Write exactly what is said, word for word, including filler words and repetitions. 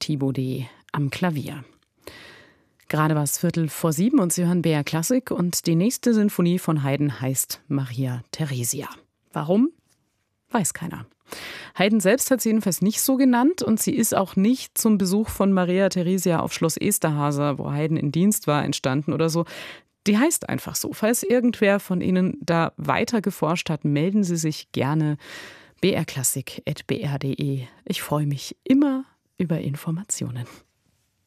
Thibaudet am Klavier. Gerade war es Viertel vor sieben und Sie hören B R Klassik und die nächste Sinfonie von Haydn heißt Maria Theresia. Warum? Weiß keiner. Haydn selbst hat sie jedenfalls nicht so genannt und sie ist auch nicht zum Besuch von Maria Theresia auf Schloss Esterházy, wo Haydn in Dienst war, entstanden oder so. Die heißt einfach so. Falls irgendwer von Ihnen da weiter geforscht hat, melden Sie sich gerne b r klassik punkt b r punkt d e. Ich freue mich immer über Informationen.